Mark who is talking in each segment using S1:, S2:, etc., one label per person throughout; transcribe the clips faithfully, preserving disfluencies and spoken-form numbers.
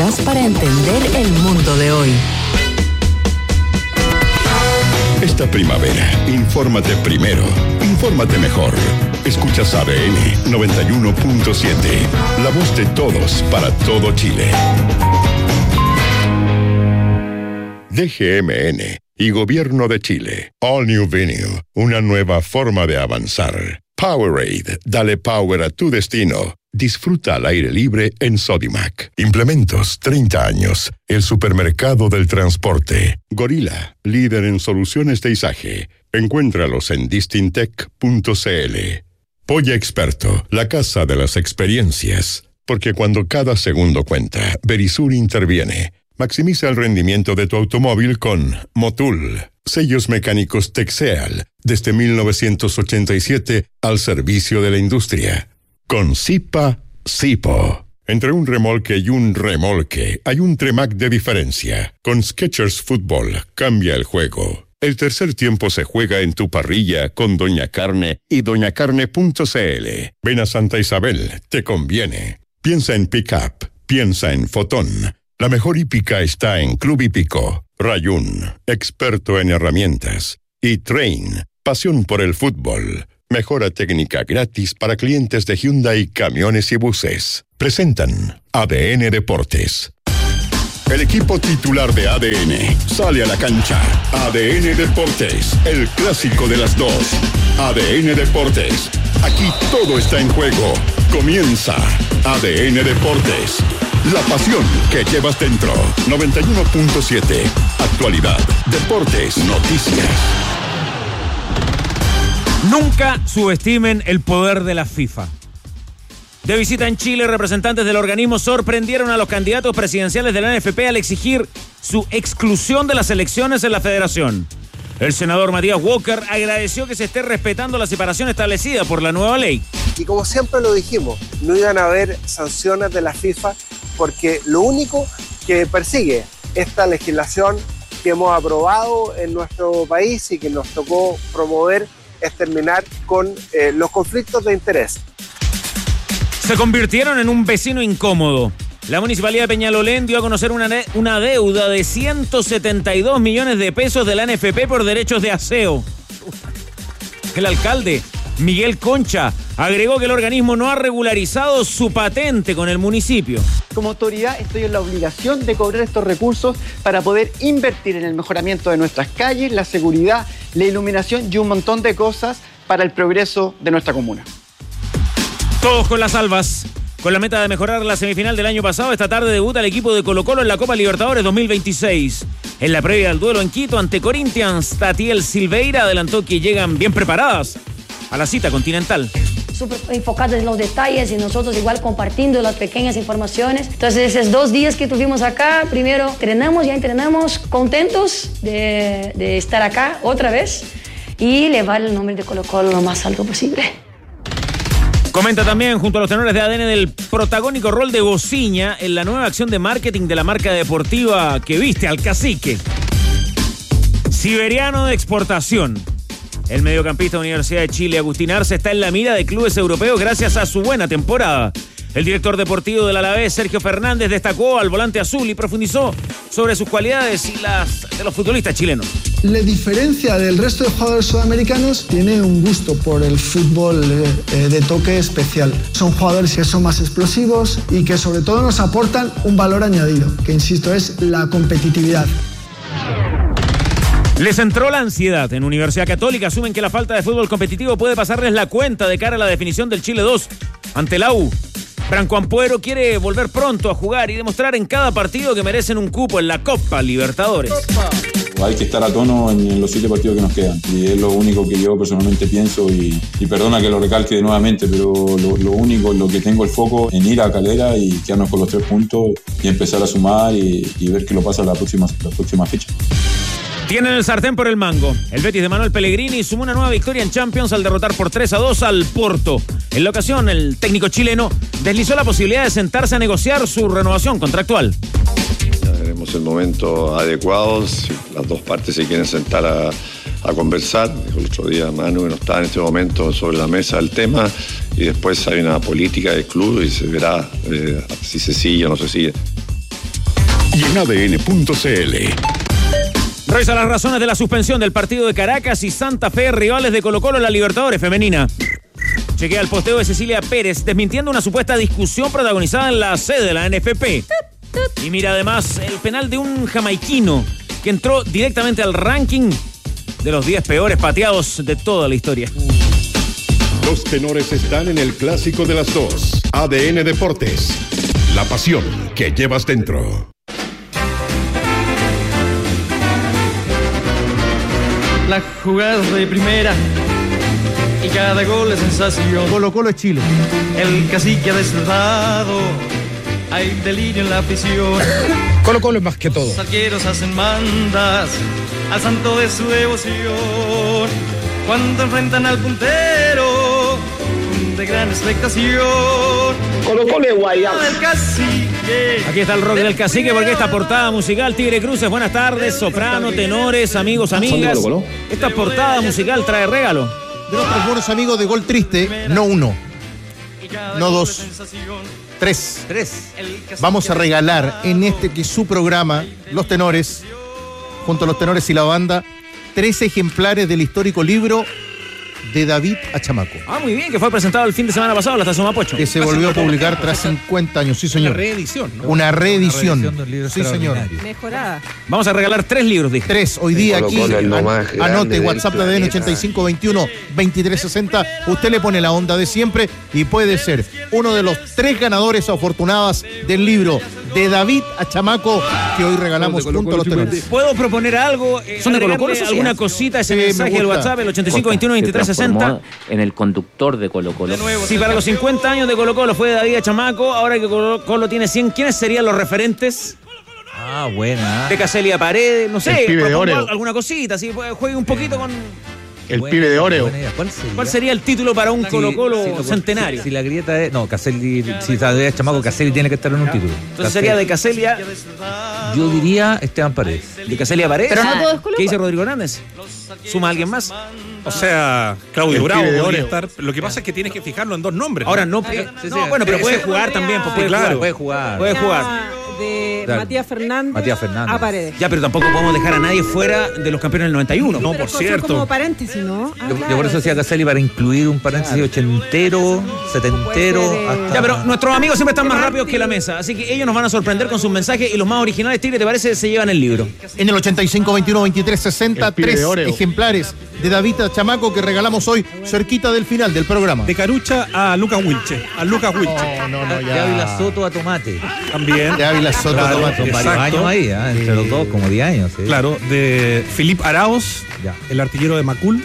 S1: necesitas para entender el mundo de hoy.
S2: Esta primavera, infórmate primero, infórmate mejor. Escuchas A D N noventa y uno punto siete, la voz de todos para todo Chile. D G M N y Gobierno de Chile. All New Venue, una nueva forma de avanzar. Powerade, dale power a tu destino. Disfruta al aire libre en Sodimac. Implementos, treinta años. El supermercado del transporte. Gorila, líder en soluciones de izaje. Encuéntralos en distintec punto c l. Polla Experto, la casa de las experiencias. Porque cuando cada segundo cuenta, Verisur interviene. Maximiza el rendimiento de tu automóvil con Motul. Sellos mecánicos Texeal, desde mil novecientos ochenta y siete al servicio de la industria. Con Zipa, Zipo. Entre un remolque y un remolque, hay un Tremac de diferencia. Con Skechers Fútbol, cambia el juego. El tercer tiempo se juega en tu parrilla con Doña Carne y doña carne punto c l. Ven a Santa Isabel, te conviene. Piensa en pick-up, piensa en Fotón. La mejor hípica está en Club Hípico. Rayun, experto en herramientas. Y Train, pasión por el fútbol. Mejora técnica gratis para clientes de Hyundai, camiones y buses. Presentan A D N Deportes. El equipo titular de A D N sale a la cancha. A D N Deportes, el clásico de las dos. A D N Deportes, aquí todo está en juego. Comienza A D N Deportes. La pasión que llevas dentro. noventa y uno punto siete. Actualidad, deportes, noticias.
S3: Nunca subestimen el poder de la FIFA. De visita en Chile, representantes del organismo sorprendieron a los candidatos presidenciales de la N F P al exigir su exclusión de las elecciones en la federación. El senador Matías Walker agradeció que se esté respetando la separación establecida por la nueva ley.
S4: Y como siempre lo dijimos, no iban a haber sanciones de la FIFA porque lo único que persigue esta legislación que hemos aprobado en nuestro país y que nos tocó promover es terminar con eh, los conflictos de interés.
S3: Se convirtieron en un vecino incómodo. La Municipalidad de Peñalolén dio a conocer una, una deuda de ciento setenta y dos millones de pesos de la N F P por derechos de aseo. El alcalde, Miguel Concha, agregó que el organismo no ha regularizado su patente con el municipio.
S5: Como autoridad estoy en la obligación de cobrar estos recursos para poder invertir en el mejoramiento de nuestras calles, la seguridad, la iluminación y un montón de cosas para el progreso de nuestra comuna.
S3: Todos con las albas. Con la meta de mejorar la semifinal del año pasado, esta tarde debuta el equipo de Colo-Colo en la Copa Libertadores dos mil veintiséis. En la previa del duelo en Quito ante Corinthians, Tatiel Silveira adelantó que llegan bien preparadas a la cita continental.
S6: Súper enfocados en los detalles y nosotros igual compartiendo las pequeñas informaciones. Entonces esos dos días que tuvimos acá, primero entrenamos, ya entrenamos contentos de, de estar acá otra vez y elevar el nombre de Colo-Colo lo más alto posible.
S3: Comenta también junto a los tenores de A D N del protagónico rol de Bociña en la nueva acción de marketing de la marca deportiva que viste al cacique. Siberiano de exportación. El mediocampista de Universidad de Chile, Agustín Arce, está en la mira de clubes europeos gracias a su buena temporada. El director deportivo del Alavés, Sergio Fernández, destacó al volante azul y profundizó sobre sus cualidades y las de los futbolistas chilenos.
S7: La diferencia del resto de jugadores sudamericanos, tiene un gusto por el fútbol eh, de toque especial. Son jugadores que son más explosivos y que sobre todo nos aportan un valor añadido, que insisto es la competitividad.
S3: Les entró la ansiedad. En Universidad Católica asumen que la falta de fútbol competitivo puede pasarles la cuenta de cara a la definición del Chile dos ante la U. Franco Ampuero quiere volver pronto a jugar y demostrar en cada partido que merecen un cupo en la Copa Libertadores.
S8: Hay que estar a tono en los siete partidos que nos quedan y es lo único que yo personalmente pienso y, y perdona que lo recalque nuevamente, pero lo, lo único en lo que tengo el foco en ir a Calera y quedarnos con los tres puntos y empezar a sumar y, y ver qué lo pasa la próxima, la próxima fecha.
S3: Tienen el sartén por el mango. El Betis de Manuel Pellegrini sumó una nueva victoria en Champions al derrotar por tres a dos al Porto. En la ocasión, el técnico chileno deslizó la posibilidad de sentarse a negociar su renovación contractual.
S9: Ya veremos el momento adecuado, si las dos partes se quieren sentar a, a conversar. Dijo el otro día Manu que no está en este momento sobre la mesa el tema y después hay una política del club y se verá eh, si se sigue o no se sigue.
S2: y en A D N punto C L.
S3: Revisa las razones de la suspensión del partido de Caracas y Santa Fe, rivales de Colo-Colo en la Libertadores femenina. Chequea el posteo de Cecilia Pérez, desmintiendo una supuesta discusión protagonizada en la sede de la N F P. Y mira además el penal de un jamaiquino que entró directamente al ranking de los diez peores pateados de toda la historia.
S2: Los tenores están en el clásico de las dos. A D N Deportes. La pasión que llevas dentro.
S10: Las jugadas de primera y cada gol es sensación.
S11: Colo-Colo es Chile.
S10: El cacique ha desnudado, hay delirio en la afición.
S11: Colo-Colo es más que todo.
S10: Los arqueros hacen mandas al santo de su devoción. Cuando enfrentan al puntero de gran expectación.
S12: Colo-Colo es Guayabo.
S3: Aquí está el rock del cacique porque esta portada musical, Tigre Cruces, buenas tardes, soprano, tenores, amigos, amigas. Esta portada musical trae regalo.
S11: De nuestros buenos amigos de Gol Triste, no uno, no dos, tres.
S3: Tres.
S11: Vamos a regalar en este que es su programa, Los Tenores, junto a Los Tenores y la banda, tres ejemplares del histórico libro de David Achamaco.
S3: Ah, muy bien, que fue presentado el fin de semana pasado en la Estación Mapocho.
S11: Que se volvió a publicar tras cincuenta años, sí señor.
S13: Una reedición, ¿no?
S11: Una reedición.
S13: Una reedición de un libro
S11: sí señor.
S14: Mejorada.
S3: Vamos a regalar tres libros, dije.
S11: Tres, hoy día aquí. An- anote WhatsApp de A D N ochenta y cinco veintiuno veintitrés sesenta. Usted le pone la onda de siempre y puede ser uno de los tres ganadores afortunadas del libro de David Achamaco que hoy regalamos junto a Los Tenores.
S3: ¿Puedo proponer algo? Eh,
S15: ¿Son de
S3: agregarle
S15: Colo-Colo?
S3: alguna cosita, ese
S11: Sí, me
S3: mensaje del
S11: gusta.
S3: WhatsApp, el ochenta y cinco veintiuno veintitrés
S15: Se
S3: sesenta.
S15: transformó en el conductor de Colo-Colo.
S3: Sí, para los cincuenta años de Colo-Colo fue David Achamaco. Ahora que Colo-Colo tiene cien, ¿quiénes serían los referentes?
S13: Ah, buena.
S3: De Caselia Paredes, no sé,
S11: El pibe de
S3: propongo
S11: Oreo.
S3: alguna cosita, así juegue un poquito con...
S11: El
S13: Buena,
S11: pibe de Oreo.
S13: buena idea. ¿Cuál sería?
S3: ¿Cuál sería el título para un
S13: Sí,
S3: Colo-Colo
S13: sí, lo-
S3: centenario?
S13: Si, si la grieta es. No, Caselli. Si David Chamaco, Caselli tiene que estar en un título.
S3: Entonces sería de Caselia,
S13: Yo diría Esteban Paredes.
S3: de Caselia Paredes.
S14: Pero no todo es Colo-Colo.
S3: ¿Qué dice Rodrigo Hernández? ¿Suma alguien más?
S16: O sea, Claudio
S11: El
S16: Bravo
S11: pibe de
S16: podría
S11: Oreo.
S16: estar. Lo que pasa es que tienes que fijarlo en dos nombres.
S3: Ahora no,
S13: Sí, sí,
S3: no,
S13: sí.
S3: bueno, pero puede
S13: Ese-
S3: jugar también, pues puede
S16: claro.
S3: jugar.
S13: Puede jugar.
S3: Puede jugar.
S14: De
S13: Dale.
S14: Matías Fernández,
S13: Matías Fernández.
S14: a Paredes.
S3: Ya, pero tampoco podemos dejar a nadie fuera de los campeones del noventa y uno.
S16: No,
S14: Pero
S16: por
S14: son
S16: cierto.
S14: como paréntesis, ¿no? Ah,
S13: Yo,
S14: claro.
S13: yo por eso decía Caselli para incluir un paréntesis ochentero, setentero.
S14: Puede ser, eh,
S13: hasta-
S3: Ya, pero nuestros amigos siempre están más rápidos que la mesa, así que ellos nos van a sorprender con sus mensajes y los más originales, Tigre, ¿te parece? Se llevan el libro.
S11: En el ochenta y cinco veintiuno veintitrés sesenta, El pibe tres
S13: eh,
S11: de Oreo. ejemplares de David Chamaco que regalamos hoy cerquita del final del programa.
S16: De Carucha a Lucas Wilche. A Lucas Wilche.
S11: No, no, no,
S13: De
S11: ya.
S13: Ávila Soto a Tomate.
S16: También.
S11: De Ávila Soto
S16: Claro,
S11: Tomate.
S13: Son varios
S16: exacto.
S13: años ahí, ¿eh? Entre los dos, como diez años. ¿sí?
S16: Claro, de Filip Arauz,
S13: Ya.
S16: el artillero de Macul,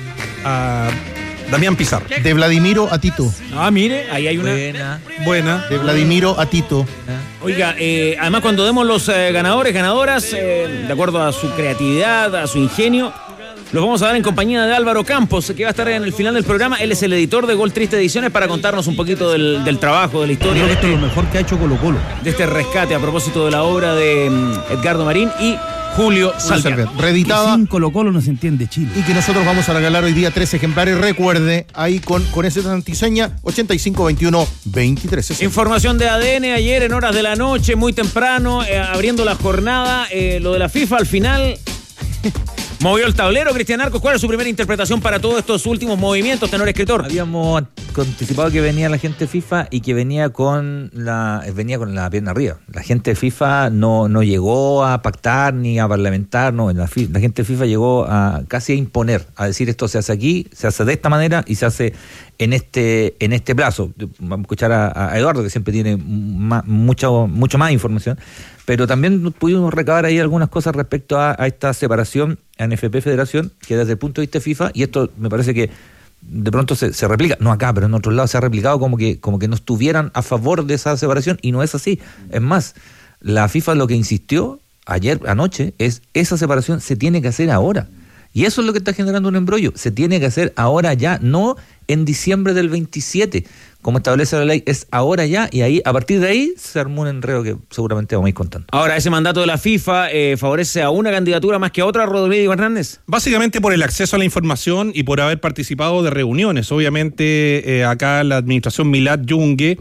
S16: a Damián Pizarro.
S11: De Vladimiro a Tito.
S3: Ah, mire, ahí hay una...
S13: Buena.
S16: Buena.
S11: De Vladimiro a Tito.
S3: Oiga, eh, además cuando demos los eh, ganadores, ganadoras, eh, de acuerdo a su creatividad, a su ingenio, los vamos a dar en compañía de Álvaro Campos, que va a estar en el final del programa. Él es el editor de Gol Triste Ediciones para contarnos un poquito del, del trabajo, de la historia.
S17: Creo que esto es lo mejor que ha hecho Colo-Colo.
S3: De este rescate a propósito de la obra de mm, Edgardo Marín y Julio Salver.
S11: Salver. Reeditada.
S17: Que sin Colo-Colo no se entiende Chile.
S11: Y que nosotros vamos a regalar hoy día tres ejemplares. Recuerde, ahí con, con esa antiseña, ochenta y cinco veintiuno veintitrés sesenta.
S3: Información de A D N ayer en horas de la noche, muy temprano, eh, abriendo la jornada. Eh, lo de la FIFA al final movió el tablero. Cristian Arcos, ¿cuál es su primera interpretación para todos estos últimos movimientos, tenor escritor?
S13: Habíamos anticipado que venía la gente de FIFA y que venía con la venía con la pierna arriba. La gente de FIFA no, no llegó a pactar ni a parlamentar, no. La, fi- la gente de FIFA llegó a casi a imponer, a decir esto se hace aquí, se hace de esta manera y se hace en este en este plazo. Vamos a escuchar a, a Eduardo, que siempre tiene ma- mucho, mucho más información, pero también pudimos recabar ahí algunas cosas respecto a, a esta separación N F P-Federación, que desde el punto de vista de FIFA, y esto me parece que de pronto se, se replica, no acá, pero en otros lados se ha replicado como que, como que no estuvieran a favor de esa separación, y no es así. Es más, la FIFA lo que insistió ayer, anoche, es esa separación se tiene que hacer ahora. Y eso es lo que está generando un embrollo. Se tiene que hacer ahora ya, no en diciembre del veintisiete, como establece la ley, es ahora ya, y ahí, a partir de ahí, se armó un enredo que seguramente vamos a ir contando.
S3: Ahora, ese mandato de la FIFA eh, favorece a una candidatura más que a otra, Rodrigo Hernández.
S16: Básicamente por el acceso a la información y por haber participado de reuniones. Obviamente, eh, acá la administración Milad Yungue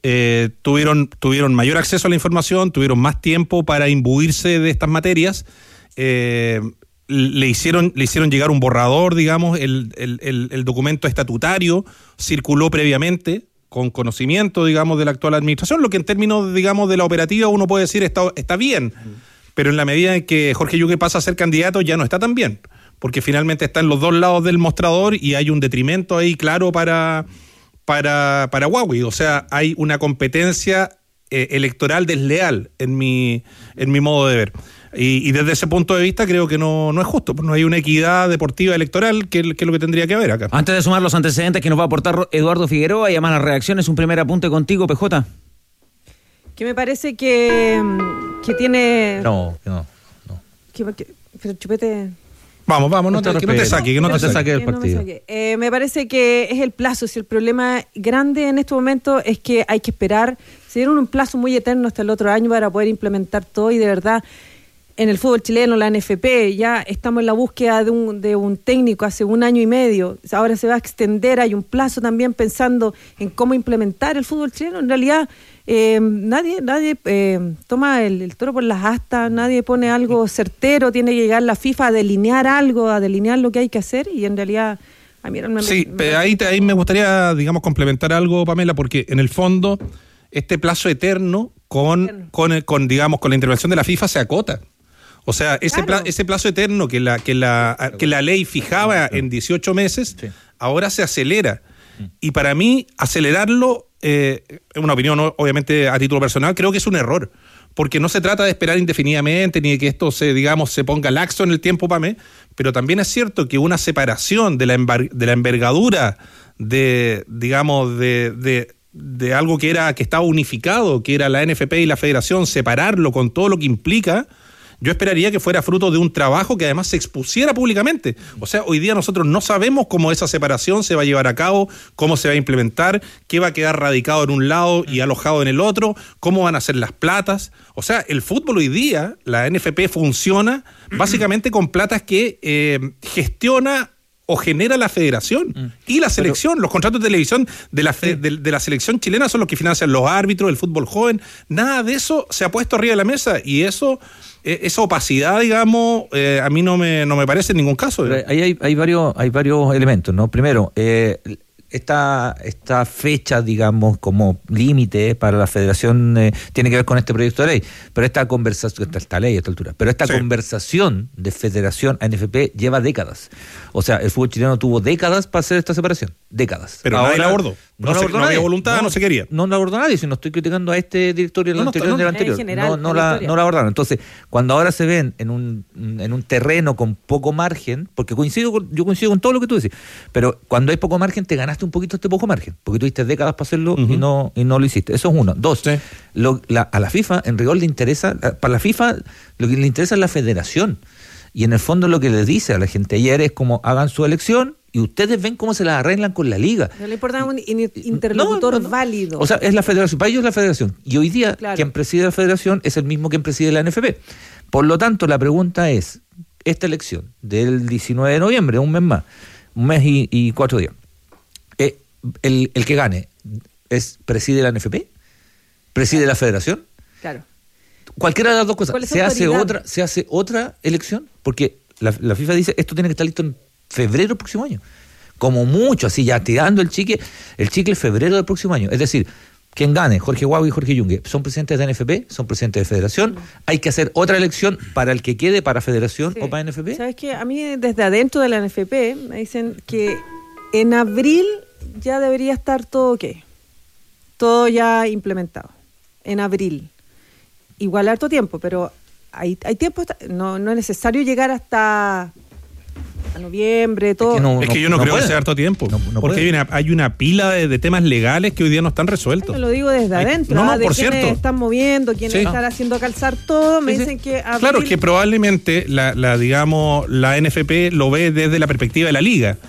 S16: eh, tuvieron, tuvieron mayor acceso a la información, tuvieron más tiempo para imbuirse de estas materias, eh, le hicieron, le hicieron llegar un borrador, digamos, el, el, el, el documento estatutario circuló previamente, con conocimiento, digamos, de la actual administración, lo que en términos, digamos, de la operativa uno puede decir está, está bien, pero en la medida en que Jorge Yungue pasa a ser candidato ya no está tan bien, porque finalmente está en los dos lados del mostrador y hay un detrimento ahí claro para, para, para Huawei, o sea, hay una competencia eh, electoral desleal en mi, en mi modo de ver. Y, y desde ese punto de vista creo que no, no es justo, no hay una equidad deportiva electoral que, que es lo que tendría que haber acá.
S3: Antes de sumar los antecedentes que nos va a aportar Eduardo Figueroa y además las reacciones, un primer apunte contigo, P J.
S14: Que me parece que, que tiene...
S13: No, no, no.
S14: Que, que, pero Chupete...
S16: Vamos, vamos, no, no te, que no te saque, que no, no te, te saque del partido.
S14: No me, eh, me parece que es el plazo. Si el problema grande en este momento es que hay que esperar, se dieron un plazo muy eterno hasta el otro año para poder implementar todo y de verdad... En el fútbol chileno, la N F P, ya estamos en la búsqueda de un, de un técnico hace un año y medio. Ahora se va a extender, hay un plazo también pensando en cómo implementar el fútbol chileno. En realidad, eh, nadie nadie eh, toma el, el toro por las astas, nadie pone algo certero, tiene que llegar la FIFA a delinear algo, a delinear lo que hay que hacer y en realidad... Ay, mira, me,
S16: sí,
S14: me,
S16: ahí, te, ahí me gustaría, digamos, complementar algo, Pamela, porque en el fondo este plazo eterno con, eterno. con, con digamos, con la intervención de la FIFA se acota. O sea, ese, claro. pla- ese plazo eterno que la, que la, que la ley fijaba en dieciocho meses, sí. ahora se acelera. Y para mí, acelerarlo, eh, es una opinión obviamente a título personal, creo que es un error. Porque no se trata de esperar indefinidamente, ni de que esto se, digamos, se ponga laxo en el tiempo, Pame, pero también es cierto que una separación de la, embar- de la envergadura de, digamos, de... de de algo que era que estaba unificado, que era la N F P y la Federación, separarlo con todo lo que implica, yo esperaría que fuera fruto de un trabajo que además se expusiera públicamente. O sea, hoy día nosotros no sabemos cómo esa separación se va a llevar a cabo, cómo se va a implementar, qué va a quedar radicado en un lado y alojado en el otro, cómo van a ser las platas. O sea, el fútbol hoy día, la N F P funciona básicamente con platas que eh, gestiona o genera la federación mm. y la selección. Pero, los contratos de televisión de la, fe, de, de la selección chilena son los que financian los árbitros, el fútbol joven. Nada de eso se ha puesto arriba de la mesa y eso, eh, esa opacidad, digamos, eh, a mí no me, no me parece en ningún caso.
S13: Ahí hay, hay, varios, hay varios elementos, ¿no? Primero, eh, esta, esta fecha, digamos, como límite para la federación eh, tiene que ver con este proyecto de ley, pero esta conversación, esta, esta ley a esta altura, pero esta sí. conversación de federación a N F P lleva décadas. O sea, el fútbol chileno tuvo décadas para hacer esta separación, décadas.
S16: Pero
S13: ahora
S16: nadie la abordó. No, no, se, abordó no había voluntad, no, no se quería.
S13: No la abordó nadie, si no estoy criticando a este director y al no, anterior no, no, del anterior.
S14: General,
S13: no, no, la, no la abordaron. Entonces, cuando ahora se ven en un, en un terreno con poco margen, porque coincido con, yo coincido con todo lo que tú decís, pero cuando hay poco margen te ganaste un poquito este poco margen, porque tuviste décadas para hacerlo uh-huh. y no y no lo hiciste. Eso es uno. Dos, sí. lo, la, a la FIFA en rigor le interesa, para la FIFA lo que le interesa es la federación. Y en el fondo lo que les dice a la gente ayer es como hagan su elección y ustedes ven cómo se las arreglan con la liga.
S14: No le importa un interlocutor no, no, no. válido.
S13: O sea, es la federación, para ellos es la federación. Y hoy día claro. quien preside la federación es el mismo quien preside la N F P. Por lo tanto, la pregunta es, esta elección del diecinueve de noviembre, un mes más, un mes y, y cuatro días, eh, el, el que gane, ¿es preside la N F P? ¿Preside claro. la federación?
S14: Claro.
S13: Cualquiera de las dos cosas. ¿Se hace otra, se hace otra elección? Porque la, la FIFA dice, esto tiene que estar listo en febrero del próximo año. Como mucho, así ya tirando el chicle, el chicle febrero del próximo año. Es decir, quien gane, Jorge Huawei y Jorge Yungue, son presidentes de N F P, son presidentes de federación. Mm. Hay que hacer otra elección para el que quede, para federación sí. o para N F P.
S14: ¿Sabes qué? A mí desde adentro de la N F P me dicen que en abril ya debería estar todo ok. Todo ya implementado. En abril. Igual harto tiempo, pero hay, hay tiempo, no, no es necesario llegar hasta a noviembre, todo.
S16: Es que, no, es que yo no, no creo puede. que sea harto tiempo, no, no porque hay una, hay una pila de, de temas legales que hoy día no están resueltos.
S14: Yo lo digo desde hay, adentro,
S16: no, no,
S14: ¿ah? de
S16: por
S14: quienes
S16: cierto.
S14: están moviendo, quienes sí. están haciendo calzar todo, me sí, dicen sí. que abril...
S16: Claro, que probablemente la, la, digamos, la N F P lo ve desde la perspectiva de la liga.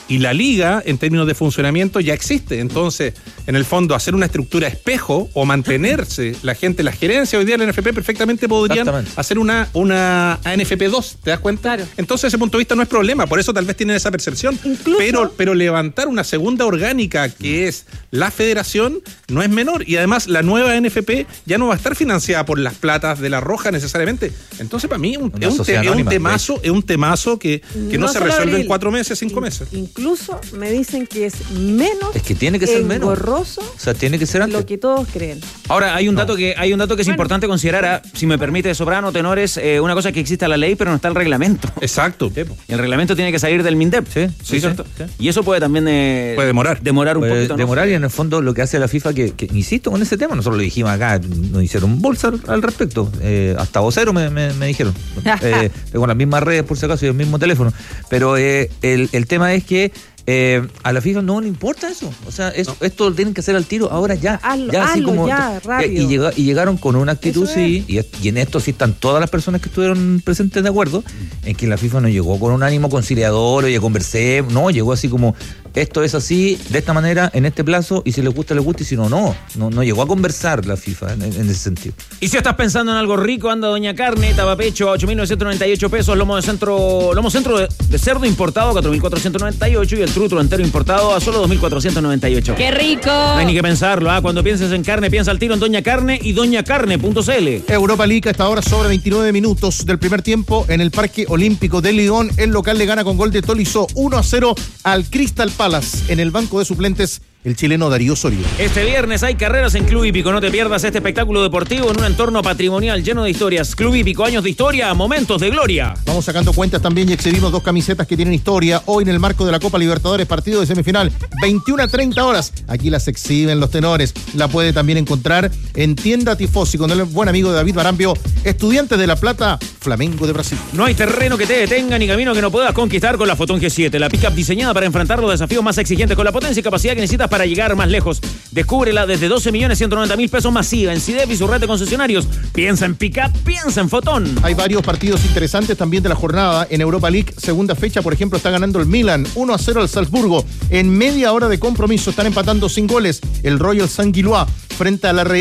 S16: Y la liga, en términos de funcionamiento, ya existe. Entonces, en el fondo, hacer una estructura espejo o mantenerse la gente, la gerencia hoy día de la N F P perfectamente podrían hacer una, una A N F P dos, ¿te das cuenta? Claro. Entonces, desde ese punto de vista no es problema, por eso tal vez tienen esa percepción. Incluso, pero, pero levantar una segunda orgánica que es la federación no es menor. Y además, la nueva N F P ya no va a estar financiada por las platas de la Roja necesariamente. Entonces, para mí, un, es, un te, es un temazo, es un temazo que, que no, no se resuelve abril. en cuatro meses, cinco In, meses.
S14: Incluso me dicen que es menos
S13: es que tiene que ser menos
S14: engorroso,
S13: o sea, tiene que ser antes.
S14: Lo que todos creen.
S3: Ahora, hay un dato
S13: no.
S3: que hay un dato que es bueno. importante considerar, a, si me permite, Sobrano, tenores, eh, una cosa que existe la ley, pero no está el reglamento.
S16: Exacto.
S3: Sí, el reglamento tiene que salir del MINDEP.
S13: Sí,
S3: sí, sí, ¿cierto? Sí. Y eso puede también eh,
S16: puede demorar.
S3: Demorar un
S13: puede
S3: poquito.
S13: Demorar
S3: ¿no?
S13: Y en el fondo lo que hace la FIFA, que, que insisto con ese tema, nosotros lo dijimos acá, nos hicieron bolsa al, al respecto. Eh, hasta vocero me, me, me dijeron. eh, con las mismas redes, por si acaso, y el mismo teléfono. Pero eh, el, el tema es que Eh, a la FIFA no le importa eso. O sea, es, no. esto lo tienen que hacer al tiro ahora ya.
S14: Hazlo,
S13: ya,
S14: hazlo,
S13: así como,
S14: ya, rápido.
S13: Y, llega, y llegaron con una actitud,
S14: eso
S13: sí, y, y en esto sí están todas las personas que estuvieron presentes de acuerdo, en que la FIFA no llegó con un ánimo conciliador, oye, conversé, no, llegó así como, esto es así, de esta manera, en este plazo, y si les gusta, les gusta, y si no, no. No, no llegó a conversar la FIFA en, en ese sentido.
S3: Y si estás pensando en algo rico, anda Doña Carne, tapapecho a ocho mil novecientos noventa y ocho pesos, lomo de centro, lomo centro de, de cerdo importado a cuatro mil cuatrocientos noventa y ocho y el trutro entero importado a solo dos mil cuatrocientos noventa y ocho.
S14: ¡Qué rico!
S3: No hay ni que pensarlo, ¿ah? Cuando pienses en carne, piensa al tiro en Doña Carne y doña carne punto c l.
S11: Europa League a esta hora sobre veintinueve minutos del primer tiempo en el Parque Olímpico de Lyon. El local le gana con gol de Tolisso uno a cero al Crystal Palace. En el banco de suplentes, el chileno Darío Osorio.
S3: Este viernes hay carreras en Club Hípico. No te pierdas este espectáculo deportivo en un entorno patrimonial lleno de historias. Club Hípico, años de historia, momentos de gloria.
S11: Vamos sacando cuentas también y exhibimos dos camisetas que tienen historia. Hoy en el marco de la Copa Libertadores, partido de semifinal, veintiuna a treinta horas. Aquí las exhiben los tenores. La puede también encontrar en Tienda Tifosi con el buen amigo de David Barambio, Estudiantes de La Plata, Flamengo de Brasil.
S3: No hay terreno que te detenga ni camino que no puedas conquistar con la Fotón G siete. La pickup diseñada para enfrentar los desafíos más exigentes con la potencia y capacidad que necesitas para llegar más lejos. Descúbrela desde doce millones ciento noventa mil pesos masiva en CIDEP y su red de concesionarios. Piensa en pick-up, piensa en Fotón.
S11: Hay varios partidos interesantes también de la jornada. En Europa League, segunda fecha, por ejemplo, está ganando el Milan uno a cero al Salzburgo. En media hora de compromiso están empatando sin goles el Royal Saint-Gilloise frente a la Real